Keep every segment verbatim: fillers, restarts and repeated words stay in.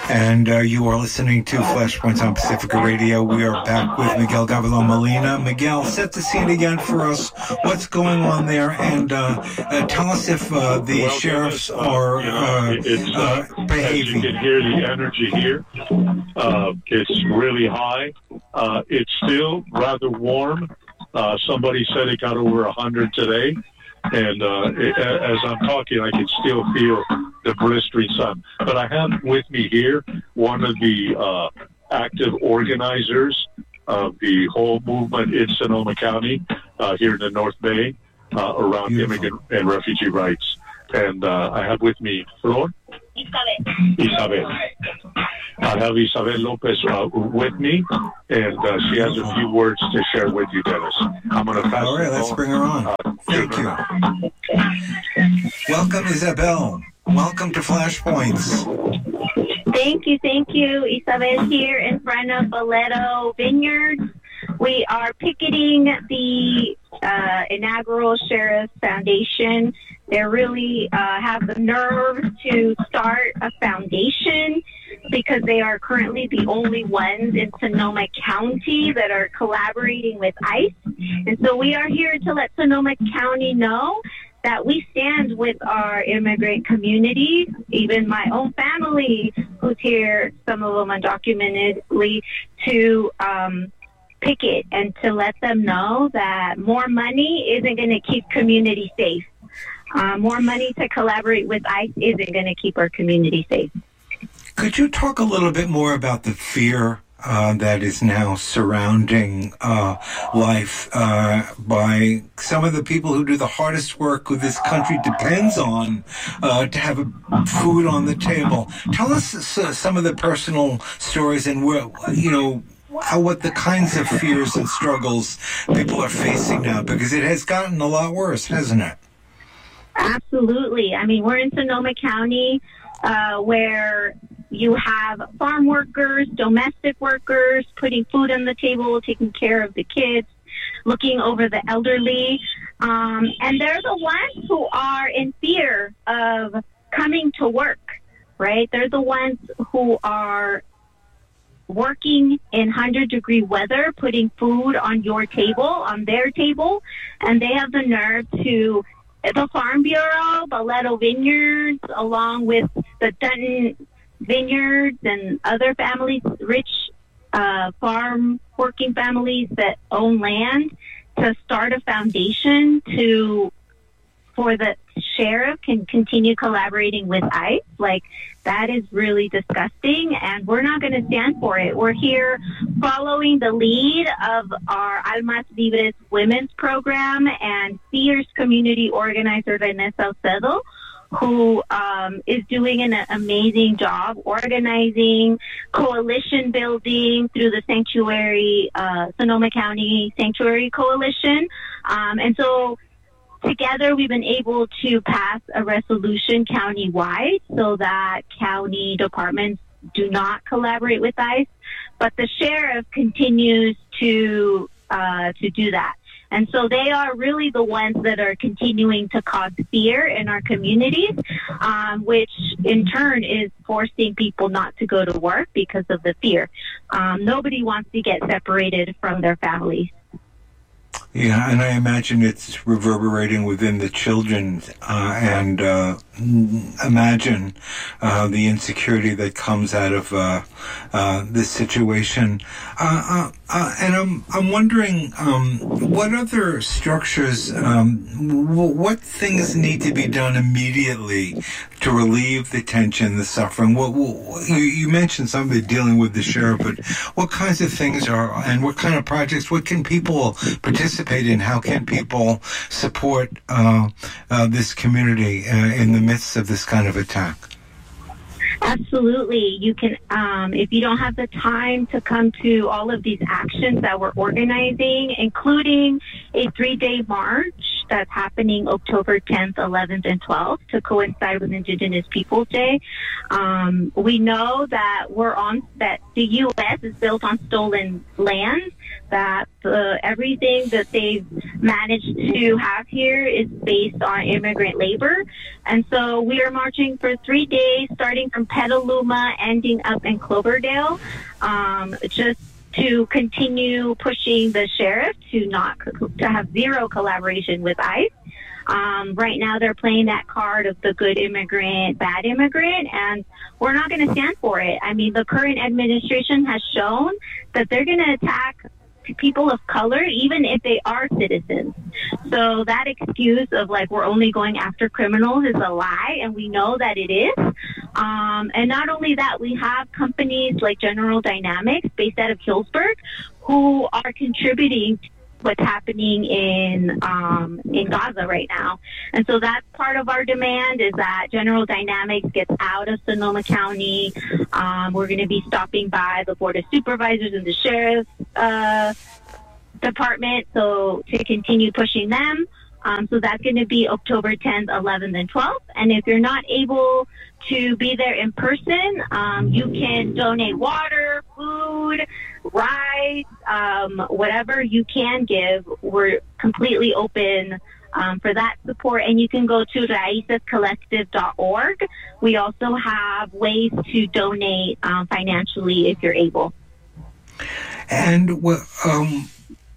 And uh, you are listening to Flashpoints on Pacifica Radio. We are back with Miguel Gavilon Molina. Miguel, set the scene again for us. What's going on there? And uh, uh, tell us if uh, the well, sheriffs uh, are you know, uh, it's, uh, uh, behaving. As you can hear the energy here. Uh, it's really high. Uh, it's still rather warm. Uh, somebody said it got over one hundred today. And uh, it, as I'm talking, I can still feel the blistering sun. But I have with me here one of the uh, active organizers of the whole movement in Sonoma County, uh, here in the North Bay, uh, around Beautiful. immigrant and refugee rights. And uh, I have with me Flor. Isabel. Isabel. I have Isabel Lopez uh, with me, and uh, she has a few words to share with you, Dennis. I'm going to pass All right, let's bring her on. Uh, Thank you. Welcome, Isabel. Welcome to Flashpoints. Thank you, thank you. Isabel here in front of Boleto Vineyards. We are picketing the uh, inaugural Sheriff's Foundation. They really uh, have the nerve to start a foundation because they are currently the only ones in Sonoma County that are collaborating with ICE. And so we are here to let Sonoma County know that we stand with our immigrant community, even my own family who's here, some of them undocumentedly, to um, picket and to let them know that more money isn't going to keep community safe. Uh, more money to collaborate with ICE isn't going to keep our community safe. Could you talk a little bit more about the fear uh, that is now surrounding uh, life uh, by some of the people who do the hardest work who this country depends on uh, to have a, food on the table? Tell us uh, some of the personal stories and where, you know, how, what the kinds of fears and struggles people are facing now, because it has gotten a lot worse, hasn't it? Absolutely. I mean, we're in Sonoma County uh, where you have farm workers, domestic workers, putting food on the table, taking care of the kids, looking over the elderly. Um, and they're the ones who are in fear of coming to work, right? They're the ones who are working in one hundred degree weather, putting food on your table, on their table, and they have the nerve to the Farm Bureau, Boleto Vineyards, along with the Dutton Vineyards and other families, rich uh, farm working families that own land, to start a foundation to for the sheriff can continue collaborating with ICE. Like, that is really disgusting, and we're not going to stand for it. We're here following the lead of our Almas Libres women's program and fierce community organizer Renee Salcedo, who um, is doing an amazing job organizing, coalition building through the Sanctuary, uh, Sonoma County Sanctuary Coalition. Um, and so together, we've been able to pass a resolution countywide so that county departments do not collaborate with ICE, but the sheriff continues to uh, to do that. And so they are really the ones that are continuing to cause fear in our communities, um, which in turn is forcing people not to go to work because of the fear. Um, nobody wants to get separated from their families. Yeah, and I imagine it's reverberating within the children, uh, and uh, imagine uh, the insecurity that comes out of uh, uh, this situation. Uh, uh, uh, and I'm I'm wondering um, what other structures, um, w- what things need to be done immediately to relieve the tension, the suffering. What, what you, you mentioned somebody dealing with the sheriff, but what kinds of things are, and what kind of projects? What can people participate in? How can people support uh, uh, this community uh, in the midst of this kind of attack? Absolutely. You can, um, if you don't have the time to come to all of these actions that we're organizing, including a three-day march that's happening October tenth, eleventh, and twelfth to coincide with Indigenous Peoples Day. Um, we know that we're on that the U S is built on stolen land, that uh, everything that they've managed to have here is based on immigrant labor. And so we are marching for three days, starting from Petaluma, ending up in Cloverdale, um, just to continue pushing the sheriff to not to have zero collaboration with ICE. Um, right now, they're playing that card of the good immigrant, bad immigrant, and we're not going to stand for it. I mean, the current administration has shown that they're going to attack people of color, even if they are citizens. So that excuse of like we're only going after criminals is a lie, and we know that it is. Um, and not only that, we have companies like General Dynamics based out of Hillsburg who are contributing to what's happening in um, in Gaza right now. And so that's part of our demand, is that General Dynamics gets out of Sonoma County. Um, we're going to be stopping by the Board of Supervisors and the Sheriff's uh, Department so to continue pushing them. Um, so that's going to be October tenth, eleventh, and twelfth. And if you're not able to be there in person, um, you can donate water, food, rides, um, whatever you can give. We're completely open um, for that support. And you can go to raices collective dot org. We also have ways to donate um, financially if you're able. And um,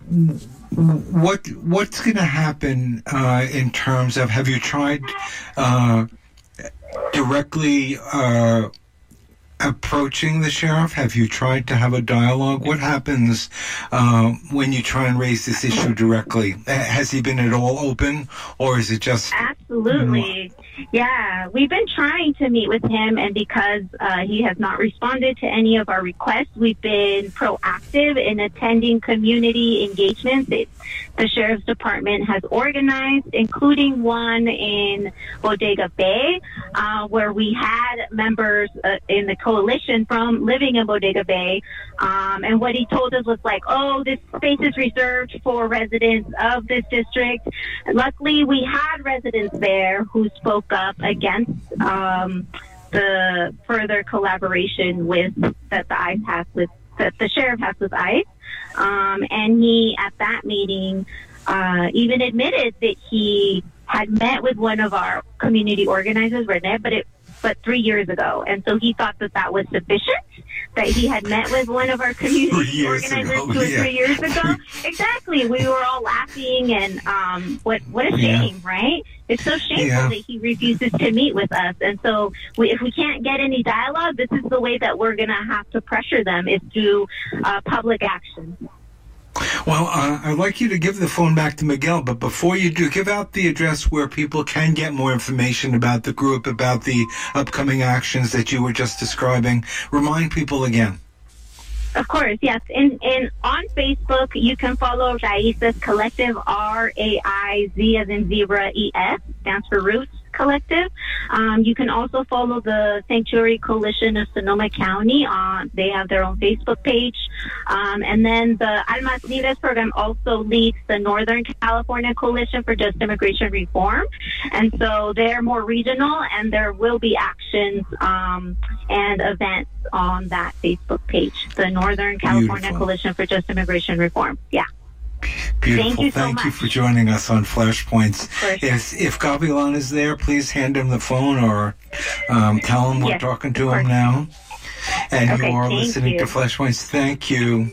what what's going to happen uh, in terms of, have you tried uh, directly uh, approaching the sheriff? Have you tried to have a dialogue? What happens uh, when you try and raise this issue directly? Has he been at all open, or is it just... Absolutely. Yeah, we've been trying to meet with him, and because uh, he has not responded to any of our requests, we've been proactive in attending community engagements that the Sheriff's Department has organized, including one in Bodega Bay, uh, where we had members uh, in the coalition from living in Bodega Bay. Um, and what he told us was like, oh, this space is reserved for residents of this district. Luckily, we had residents there who spoke up against um, the further collaboration with that the ICE has with that the sheriff has with ICE. Um, and he, at that meeting, uh, even admitted that he had met with one of our community organizers, Renee, but it but three years ago. And so he thought that that was sufficient, that he had met with one of our community organizers ago, two or yeah. three years ago. Exactly. We were all laughing, and um, what what a shame, yeah. right? It's so shameful yeah. that he refuses to meet with us. And so we, if we can't get any dialogue, this is the way that we're going to have to pressure them, is through uh, public action. Well, uh, I'd like you to give the phone back to Miguel, but before you do, give out the address where people can get more information about the group, about the upcoming actions that you were just describing. Remind people again. Of course, yes. In, in on Facebook, you can follow Raices Collective, R A I Z as in zebra, E S, stands for Roots Collective. Um, you can also follow the Sanctuary Coalition of Sonoma County. On they have their own Facebook page. Um, and then the Almas Libres program also leads the Northern California Coalition for Just Immigration Reform. And so they're more regional, and there will be actions um, and events on that Facebook page, the Northern California Beautiful. Coalition for Just Immigration Reform. Yeah. Beautiful. Thank you so Thank much. you for joining us on Flashpoints. If if Gavilan is there, please hand him the phone, or um, tell him we're yes, talking to him now. And okay, you are listening you. to Flashpoints. Thank you.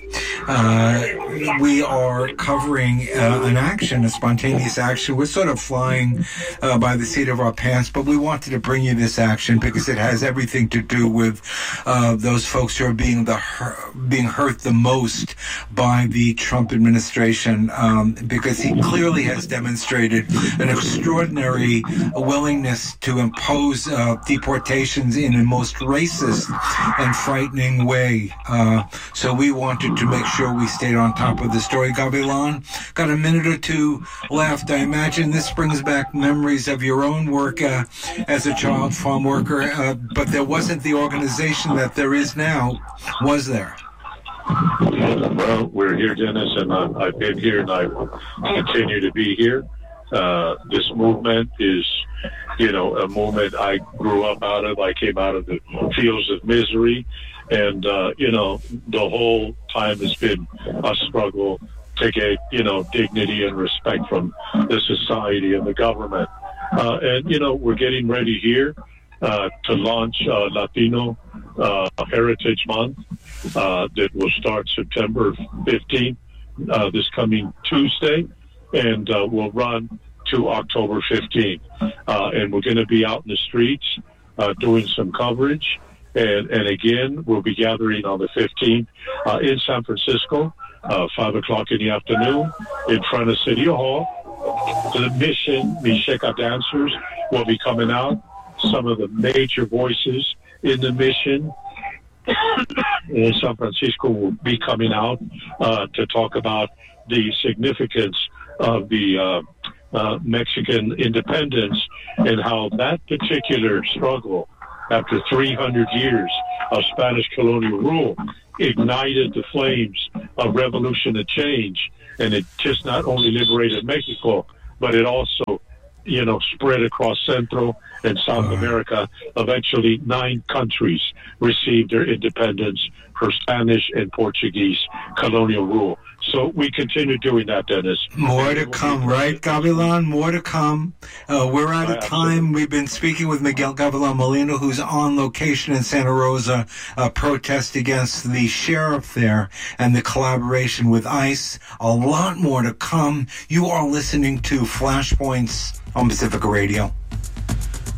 Uh, we are covering uh, an action, a spontaneous action. We're sort of flying uh, by the seat of our pants, but we wanted to bring you this action because it has everything to do with uh, those folks who are being the being hurt the most by the Trump administration, um, because he clearly has demonstrated an extraordinary willingness to impose uh, deportations in the most racist and frightening way. Uh, so we wanted to make sure we stayed on top of the story. Gavilan, got a minute or two left. I imagine this brings back memories of your own work uh, as a child farm worker, uh, but there wasn't the organization that there is now, was there? Well, we're here, Dennis, and uh, I've been here, and I will continue to be here. Uh, this movement is, you know, a movement I grew up out of. I came out of the fields of misery. And, uh, you know, the whole time has been a struggle to get, you know, dignity and respect from the society and the government. Uh, and, you know, we're getting ready here uh, to launch uh, Latino uh, Heritage Month uh, that will start September fifteenth, uh, this coming Tuesday, and uh, will run to October fifteenth. Uh, and we're going to be out in the streets uh, doing some coverage. And, and again, we'll be gathering on the fifteenth uh, in San Francisco, uh, five o'clock in the afternoon, in front of City Hall. The Mission Mixteca dancers will be coming out. Some of the major voices in the Mission in San Francisco will be coming out uh, to talk about the significance of the uh, uh, Mexican independence and how that particular struggle, after three hundred years of Spanish colonial rule, ignited the flames of revolution and change. And it just not only liberated Mexico, but it also, you know, spread across Central and South America. Eventually, nine countries received their independence from Spanish and Portuguese colonial rule. So we continue doing that, Dennis. More to come, right, Gavilan? More to come. Uh, we're out of time. We've been speaking with Miguel Gavilan Molina, who's on location in Santa Rosa, a protest against the sheriff there and the collaboration with ICE. A lot more to come. You are listening to Flashpoints on Pacifica Radio.